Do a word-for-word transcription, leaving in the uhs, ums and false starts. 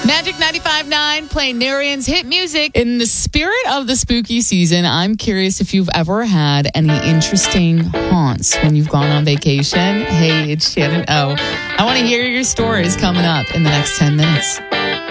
Magic ninety-five point nine playing Narian's hit music. In the spirit of the spooky season, I'm curious if you've ever had any interesting haunts when you've gone on vacation. Hey, it's Shannon O. I want to hear your stories coming up in the next ten minutes.